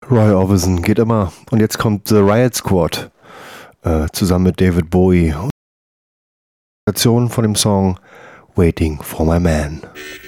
Roy Orbison geht immer. Und jetzt kommt The Riot Squad zusammen mit David Bowie. Von dem Song Waiting for My Man.